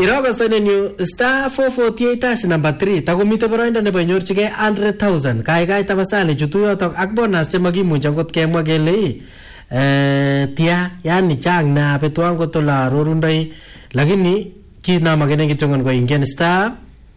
Iroko senenyu star 448 number 3 takomite boroindo nebo inyorchigei 100,000 kaikai tapasali chutu yotok ak bonus chemakimuch angot kemwa kele tia yani chang na betu angot ola arorundoi lakini kinamagene kitongon ko ingen star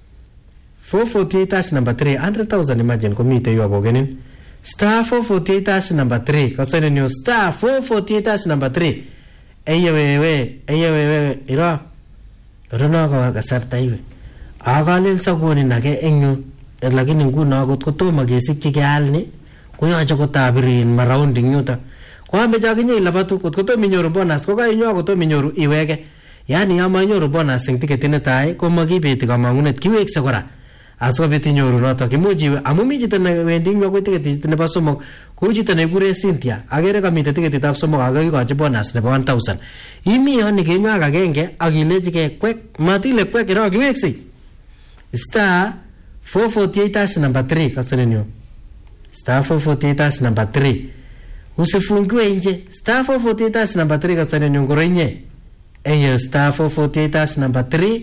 448 number 3 100,000 imagine komite yu abogenin star 448 number 3 kasenenyu star 448 number 3 eyewewe iro rono ko kasarta iwe akalel sakoni nage engyu lakini nguno akot kotomo kesikchi keal ni koyoche kotabirin marounding yuto kwambe chakinye labatu kot kotomo inyoru bonus ko kainyo kotomo inyoru iwege yani yama inyoru bonus eng ticket netai ko makibeti kamangunet kiwekse kora asikobit inyoru notok imuch iwe amu mi chito newendi ngyo ko ticket nebo somok kou chito nekure Cynthia agere kamite ticketit ab somok akakikochi bonus nebo 1,000 imi yoni kenywa agenge akilechike kwek matile kwek iro kiweksi star 448 number 3 kasenenyo star 448 number 3 usifungiwe nje star 448 number 3 kasenenyo ngoroinye eyo star 448 number 3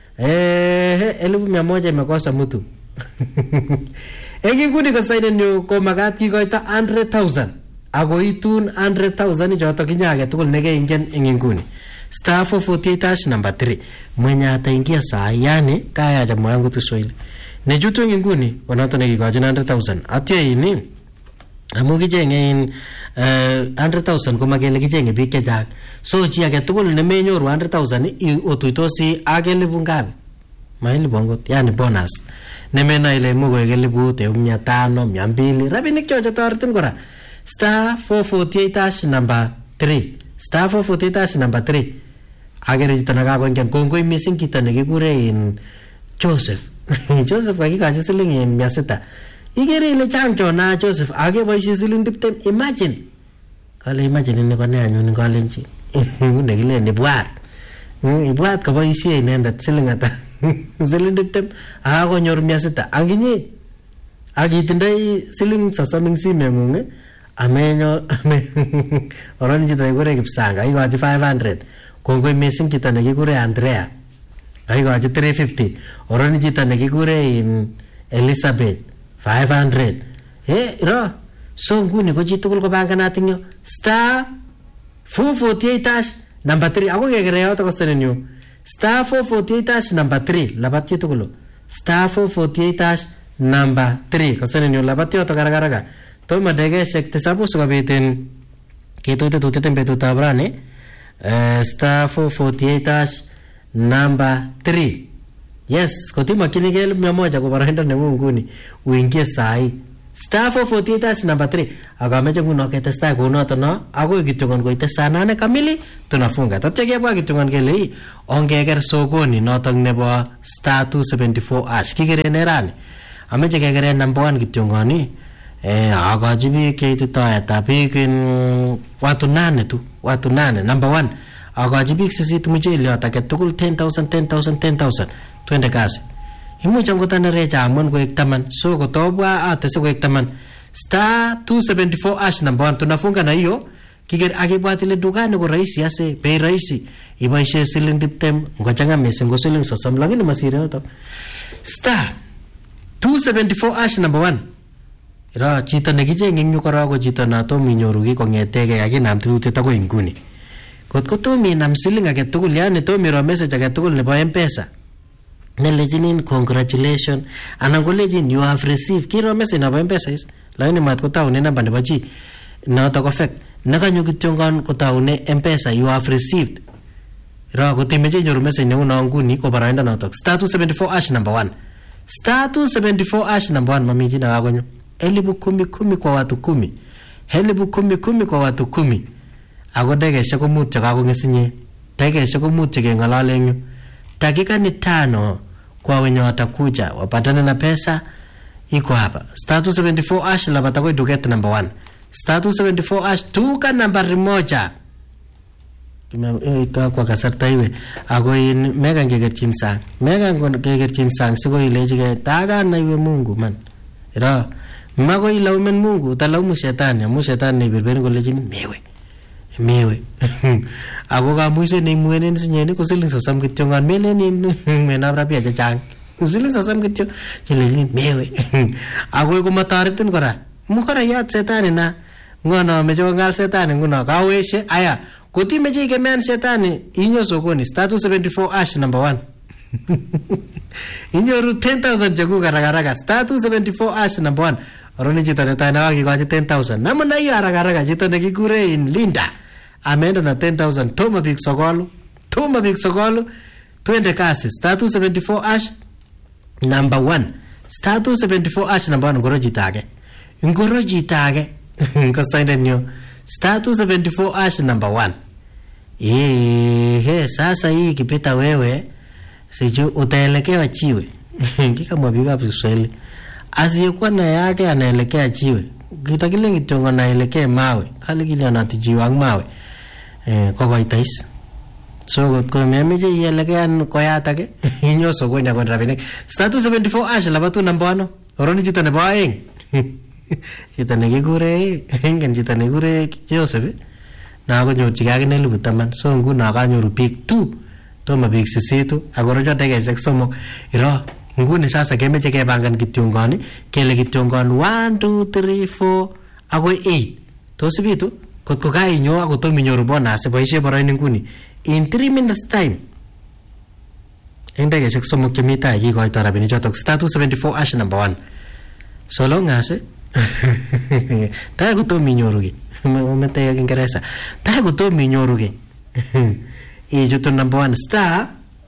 1100 imekosa mtu enginguni kasenenyo ko magat kikoito 100,000 ako itun 100,000 chotok kinyage tugul nekeingen enginguni star 448 number 3 mwenye ataingia saa yani kaya jamu yangu tu Swahili nejutu enginguni wanato nekikochin 100,000 atya ini amu kichenge in 100,000 ko makele kichenge biik chechang so chi age tugul nemenyoru 100,000 otuitosi ak 1,000 ngapi mailipu angot yani bonus nemena ile mugo 1,500 200 rabinik choche toretin kora star 448 number 3 star 448 number 3 agere chito nakakongen kongoi missing chito nekikure in Joseph Joseph kakikachi siling 600 igere ile chang chona Joseph age boisie siling 20 imagine kale imagine ni kone anyun kalenji ngune kile ni ibwat ka boisie inendet siling ata siling 20 akonyor 600 aginye agitindoi siling 30 eng simengung amenyo oroni chito nekikure Kipsanga ikochi 500 kongoi missing chito nekikure Andrea ikochi 350 oroni chito nekikure in Elizabeth 500 ro so nguni ko chitugul ko panganat ingyo star 448 number 3 ako kekere yoto kostenenyu star 448 number 3 labat chitugul star 448 number 3 kostenenyu labat yoto karaka tomo dekeshek tisabu sikobiten ketuteten betutab rani star 448 number 3 yes kotimakchinigei 100 ko baraindo nengung nguni uingie sai star 448 number 3 akameche nguno ketestai kounoto no akoi kityongon koite saa 8 kamili tunafunga tatya kebwa kityongon kele ongeker sokoni notok nebo star 274 ash kikere nerani ameche kekere number 1 kityongoni akachi biik keititoetab biik watu 8 number 1 akachi biik 8 mcheliot age tugul 10,000 twende kasi imuch angot anerecha amon koek 10 so kotobwa atese koek 10 star 274 ash number 1 tunafunga na hiyo kiger akibwat ile dukani ko rahisi ase bei rahisi iboishe siling 20 ngochanga missing ko siling 30 lakini masire yoto star 274 ash number 1 ira chito nekichenge eng yu kora ko chito natom inyoru ki kongetege akinam tutut akoi nguni kot tom inam siling age tugul yani tom iro message age tugul nebo M-Pesa nelejinin congratulations anan kolejin you have received kiro message nebo M-Pesa is lakini mat kotaune namba nebo chi noto ko fake nakanyo kityongon kotaune M-Pesa you have received ira kotimeche nyoru message neu no nguni ko baraindo noto star 274 ash number 1 star 274 ash number 1 mamiji na kakonyo 10,000 kwa watu 10 10,000 kwa watu 10 ako dekeshek ko mut chekakongesinye dekeshek ko mut chekeng'alale eng yu dakika ni 5 kwa wenye watakuja wapatane na pesa iko hapa star 274 ash labata kwa duket number 1 star 274 ash tuka nambari 1 kwa kasarta iwe ako in mega ngegerchin sang siko ilechike taga na iwe Mungu man ira mako ilaumen Mungu utalaumu shetani amu shetani iberberi kolejin mewe mewe ako kamuise neimwenen sinyeni ko siling 30 kityo ngan melenin menab rabia chechang siling 30 kityo chelenin mewe ako komatoretin kora mukarayat setani na ngono meche kongal setani nguno kaweshe aya kotimeche ikemean setani inyo sokoni status 74 ash number 1 inyoru 10,000 chekuk haraka status 74 ash number 1 oroni chito netai nakakikochi 10,000 namuna hiyo haraka chito nekikure in Linda ameenda na 10,000 toma big sokolu twende kasi status 74 ash number 1 status 74 ash number 1 ngoro chito age kasainde nyo status 74 ash number 1 sasa hii kipita wewe siju utaelekewa chiwe kama biga Kiswahili asiyekuwa na yake anaelekea chiwe kitakile kitongo naelekea mawe kali kile anatijiwa mawe kokoitais so ko memeje ielekea koyatake inyo sokoni kwa rabinik status 74 ash labatu number 1 oroni chito nebo aeng chito nekikure ingen chito nekikure Joseph na konyorchi kakine 10,000 so nguno kanyoru big 2 toma big 8 akorojo tekeshek 3 iro nguni sasa kemeche kebangan kityongoni kele kityongon 1 2 3 4 akoi 8 tosibitu kotko kainyo akotomi nyoru bonus boishe boroini nguni in 3 minutes time eng tekeshek 3 chemi tai kikoito rabinik chotok status 74 ash number 1 so long as tai kotomi nyoru ki umete Kiingereza tai kotomi nyoru ki ichuto number 1 star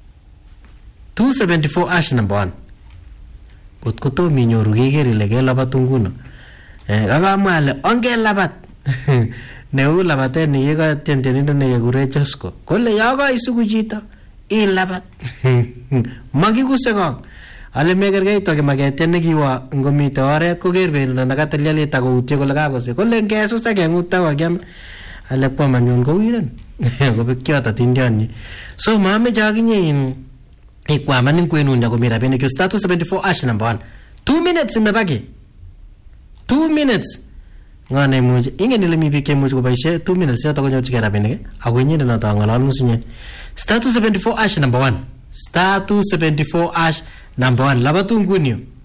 274 ash number 1 kotko tomi nyoru keker ile kelabat nguno kakamwa ale onge labat neu labatet ni yekatendenindo nekekure Josko kole yakaisuku chito ilabat makikuse kong ale mekerkeit maketet nekiwa ngomite oret koker bendo nakatelyalit akoutye kole kakose kole ngesus akeng'uta kokiam ale kwamanyun kowiren kobekyot atindionni so mameche akinye ikwamanin kwenun yakomi rabinik status 74 ash number 1 2 minutes imebaki 2 minutes ngane muji ingen ile mi bike muji kobaishe 2 minutes yoto konyorchike rabinik ako inyende noto ng'alalun sinyen status 74 ash number 1 status 74 ash number 1 labatu nguni